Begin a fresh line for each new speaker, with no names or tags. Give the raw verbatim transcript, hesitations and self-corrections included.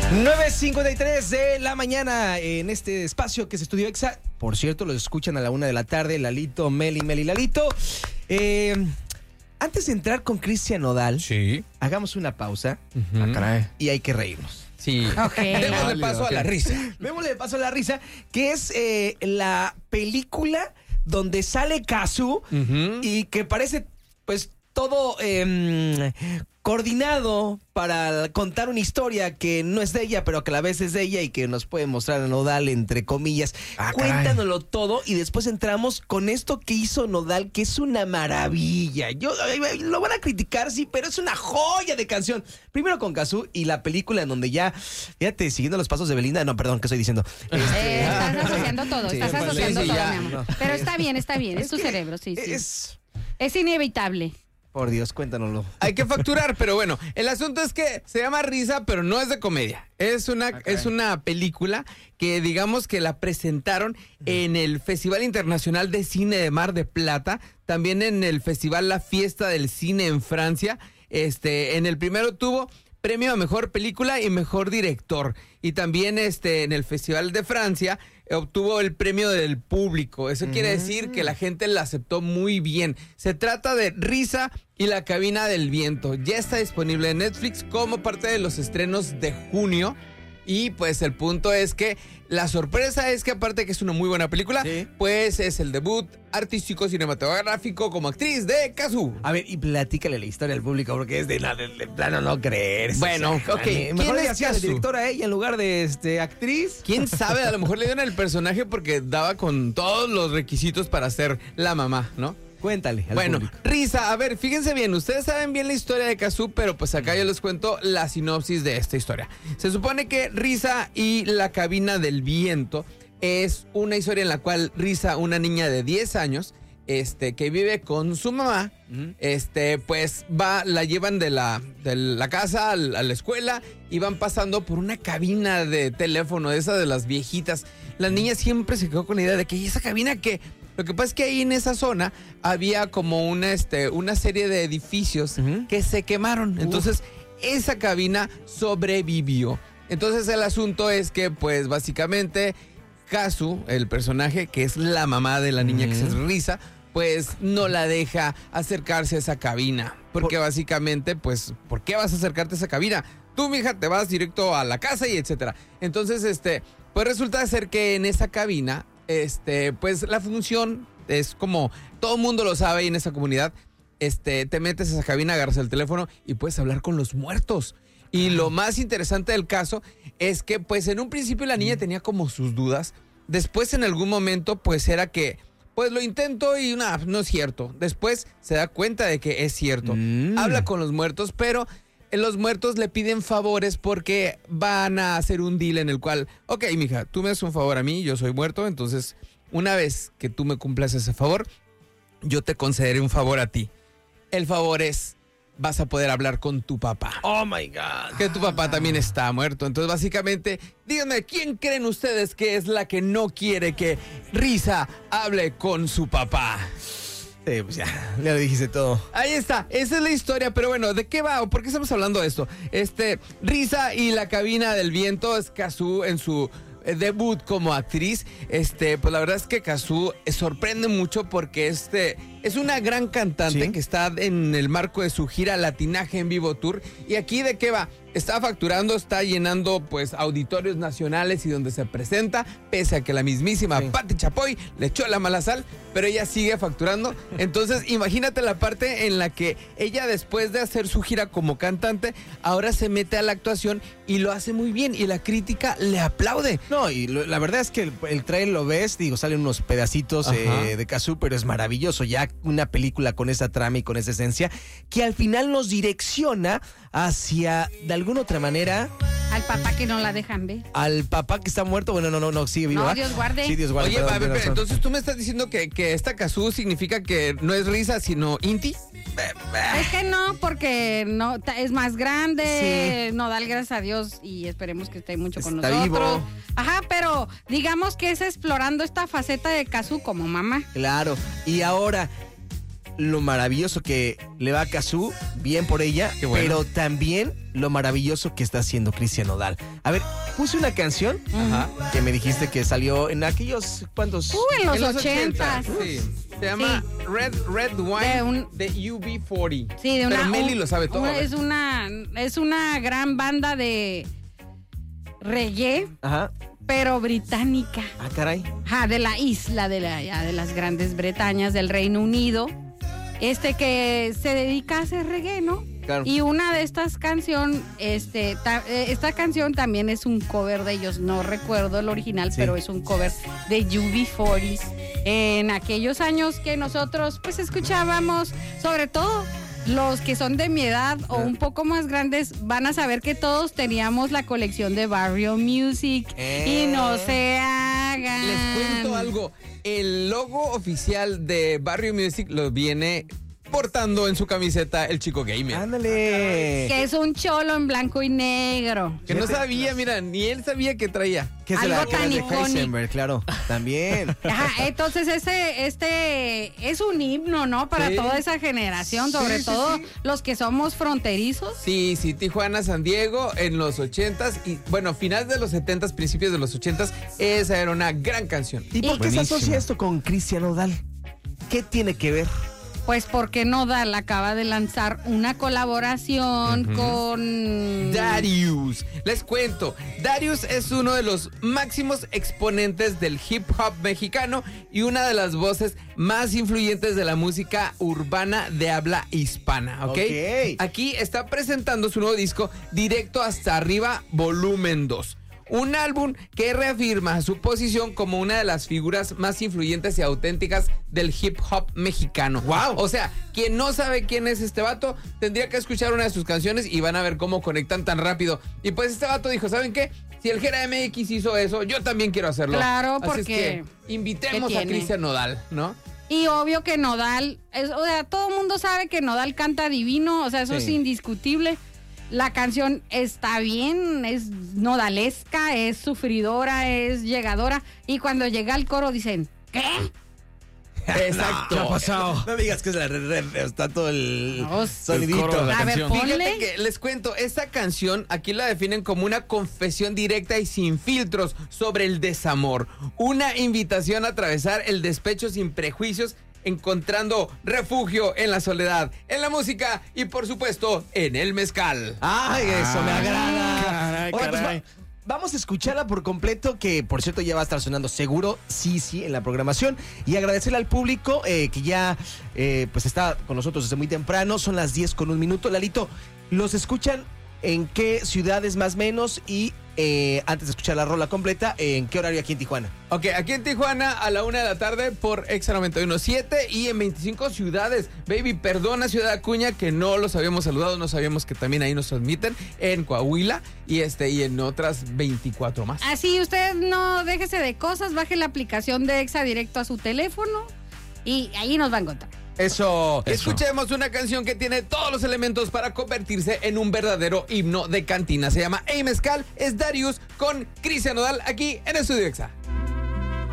nueve cincuenta y tres de la mañana en este espacio que es Estudio Exa. Por cierto, los escuchan a la una de la tarde. Lalito, Meli, Meli, Lalito. Eh, antes de entrar con Cristian Nodal,
sí,
hagamos una pausa.
Uh-huh.
Ah, caray. Y hay que reírnos.
Sí.
Okay.
Démosle paso okay. a la risa.
Démosle paso a la risa, que es eh, la película donde sale Cazzu uh-huh. y que parece, pues, todo eh, coordinado para contar una historia que no es de ella, pero que a la vez es de ella y que nos puede mostrar a Nodal, entre comillas. Ah, Cuéntanoslo todo y después entramos con esto que hizo Nodal, que es una maravilla. Yo lo van a criticar, sí, pero es una joya de canción. Primero con Cazzu y la película en donde ya, fíjate, siguiendo los pasos de Belinda. No, perdón, ¿qué estoy diciendo?
Este, eh, estás asociando todo, sí, estás bueno, asociando sí, todo, ya, mi amor. No. Pero está bien, está bien, es, es tu cerebro, sí, sí.
Es,
es inevitable.
Por Dios, cuéntanoslo.
Hay que facturar, pero bueno, el asunto es que se llama Risa, pero no es de comedia. Es una, okay. es una película que digamos que la presentaron en el Festival Internacional de Cine de Mar de Plata, también en el Festival La Fiesta del Cine en Francia. Este, en el primero tuvo premio a Mejor Película y Mejor Director. Y también este, en el Festival de Francia obtuvo el premio del público. Eso mm. quiere decir que la gente la aceptó muy bien. Se trata de Risa y la cabina del viento. Ya está disponible en Netflix como parte de los estrenos de junio. Y pues el punto es que la sorpresa es que aparte que es una muy buena película, ¿sí? Pues es el debut artístico cinematográfico como actriz de Cazzu.
A ver, y platícale la historia al público porque es de, de, de plano no creer.
Bueno,
o sea,
ok.
¿Quién mejor
es
le hacía de directora a ella en lugar de este, actriz?
¿Quién sabe? A lo mejor le dieron el personaje porque daba con todos los requisitos para ser la mamá, ¿no?
Cuéntale al
Bueno,
público.
Risa, a ver, fíjense bien, ustedes saben bien la historia de Cazzu, pero pues acá yo les cuento la sinopsis de esta historia. Se supone que Risa y la cabina del viento es una historia en la cual Risa, una niña de diez años, este, que vive con su mamá, uh-huh. este, pues va, la llevan de la, de la casa a la, a la escuela y van pasando por una cabina de teléfono, esa de las viejitas. La niña siempre se quedó con la idea de que ¿y esa cabina qué? Lo que pasa es que ahí en esa zona había como una, este, una serie de edificios uh-huh. que se quemaron. Entonces, uh. esa cabina sobrevivió. Entonces, el asunto es que, pues, básicamente, Cazzu, el personaje que es la mamá de la niña uh-huh. que es Risa, pues, no la deja acercarse a esa cabina. Porque Por... básicamente, pues, ¿por qué vas a acercarte a esa cabina? Tú, mija, te vas directo a la casa y etcétera. Entonces, este, pues resulta ser que en esa cabina... Este, pues la función es como todo el mundo lo sabe y en esa comunidad, este, te metes a esa cabina, agarras el teléfono y puedes hablar con los muertos. Y lo más interesante del caso es que, pues, en un principio la niña tenía como sus dudas. Después, en algún momento, pues, era que, pues, lo intento y no, no es cierto. Después se da cuenta de que es cierto. Mm. Habla con los muertos, pero... los muertos le piden favores porque van a hacer un deal en el cual, ok, mija, tú me haces un favor a mí, yo soy muerto, entonces una vez que tú me cumplas ese favor, yo te concederé un favor a ti. El favor es, vas a poder hablar con tu papá.
Oh my God.
Que tu papá también está muerto. Entonces, básicamente, díganme, ¿quién creen ustedes que es la que no quiere que Risa hable con su papá?
Sí, pues ya, ya lo dijiste todo.
Ahí está, esa es la historia, pero bueno, ¿de qué va o por qué estamos hablando de esto? Este, Risa y la cabina del viento es Cazzu en su eh, debut como actriz. Este, pues la verdad es que Cazzu eh, sorprende mucho porque este es una gran cantante ¿sí? que está en el marco de su gira Latinaje en Vivo Tour. ¿Y aquí de qué va? Está facturando, está llenando pues auditorios nacionales y donde se presenta, pese a que la mismísima sí. Pati Chapoy le echó la mala sal, pero ella sigue facturando. Entonces, imagínate la parte en la que ella, después de hacer su gira como cantante, ahora se mete a la actuación y lo hace muy bien y la crítica le aplaude.
No, y lo, la verdad es que el, el trailer lo ves, digo, salen unos pedacitos eh, de Cazzu, pero es maravilloso. Ya una película con esa trama y con esa esencia que al final nos direcciona hacia, de alguna otra manera,
al papá que no la dejan ver.
Al papá que está muerto, bueno, no, no, no, sigue vivo.
No, Dios guarde.
Sí, Dios guarde.
Oye, perdón, a ver, entonces tú me estás diciendo que, que esta Cazzu significa que no es Risa, sino Inti.
Es que no, porque no es más grande,
sí.
Nodal, gracias a Dios, y esperemos que esté mucho con
está
nosotros.
Vivo.
Ajá, pero digamos que es explorando esta faceta de Cazzu como mamá.
Claro, y ahora... lo maravilloso que le va a Cazzu, bien por ella,
Qué bueno.
pero también lo maravilloso que está haciendo Cristian Nodal. A ver, puse una canción
Ajá.
que me dijiste que salió en aquellos, ¿cuántos?
Uh, en los
En los
ochentas.
Sí. Se llama
Sí.
Red Red Wine
De un-
de U B cuarenta.
Sí, de una.
Pero Meli
un-
lo sabe todo.
una-
a ver.
es una es una gran banda de reggae,
Ajá.
pero británica.
Ah, caray.
Ajá, de la isla de la ya de las Grandes Bretañas del Reino Unido. Este que se dedica a hacer reggae, ¿no?
Claro.
Y una de estas canciones, este, ta- eh, esta canción también es un cover de ellos, no recuerdo el original,
Sí.
pero es un cover de U B cuarenta en aquellos años que nosotros pues escuchábamos, sobre todo los que son de mi edad o un poco más grandes van a saber que todos teníamos la colección de Barrio Music
Eh.
y no se hagan.
Les cuento algo. El logo oficial de Barrio Music lo viene portando en su camiseta el Chico Gamer.
Ándale.
Que es un cholo en blanco y negro.
Que no
Fíjate.
sabía, mira, ni él sabía que traía.
Que es de la
Algo
que era
tan
de
icónico.
Heisenberg, claro. También.
Ajá, entonces ese, este es un himno, ¿no? Para
Sí.
toda esa generación, sobre
Sí, sí,
todo
sí.
los que somos fronterizos.
Sí, sí, Tijuana, San Diego en los ochentas y, bueno, finales de los setentas, principios de los ochentas, esa era una gran canción.
¿Y por qué se
Buenísima.
asocia esto con Cristian Nodal? ¿Qué tiene que ver?
Pues porque Nodal acaba de lanzar una colaboración con
Darius. Les cuento, Darius es uno de los máximos exponentes del hip hop mexicano y una de las voces más influyentes de la música urbana de habla hispana, ¿ok?
Ok.
Aquí está presentando su nuevo disco Directo hasta Arriba, volumen dos. Un álbum que reafirma su posición como una de las figuras más influyentes y auténticas del hip hop mexicano.
¡Wow!
O sea, quien no sabe quién es este vato, tendría que escuchar una de sus canciones y van a ver cómo conectan tan rápido. Y pues este vato dijo, ¿saben qué? Si el Jera M X hizo eso, yo también quiero hacerlo.
Claro,
Así
porque-
es que invitemos
¿qué
a
tiene?
Cristian Nodal, ¿no?
Y obvio que Nodal, es- o sea, todo el mundo sabe que Nodal canta divino, o sea, eso
Sí.
es indiscutible. La canción está bien, es nodalesca, es sufridora, es llegadora. Y cuando llega al coro dicen, ¿qué?
Exacto.
¿Qué ha pasado? No me digas que es la red, red, está todo el
No,
sonidito.
el coro de la
A ver,
canción.
ponle.
Fíjate que les cuento, esta canción aquí la definen como una confesión directa y sin filtros sobre el desamor. Una invitación a atravesar el despecho sin prejuicios, encontrando refugio en la soledad, en la música y por supuesto en el mezcal.
Ay, eso me agrada.
Caray,
Oye, pues,
caray.
va- vamos a escucharla por completo, que por cierto ya va a estar sonando seguro, sí, sí, en la programación. Y agradecerle al público eh, que ya eh, pues está con nosotros desde muy temprano. Son las diez con un minuto. Lalito, ¿los escuchan en qué ciudades más o menos? Y eh, antes de escuchar la rola completa, ¿en qué horario aquí en Tijuana?
Ok, aquí en Tijuana a la una de la tarde por Exa noventa y uno punto siete y en veinticinco ciudades. Baby, perdona Ciudad Acuña que no los habíamos saludado, no sabíamos que también ahí nos transmiten en Coahuila y este y en otras veinticuatro más.
Así usted no déjese de cosas, baje la aplicación de Exa directo a su teléfono y ahí nos va a encontrar.
Eso.
Escuchemos una canción que tiene todos los elementos para convertirse en un verdadero himno de cantina. Se llama Hey Mezcal, es Darius con Cristian Nodal aquí en Estudio Exa.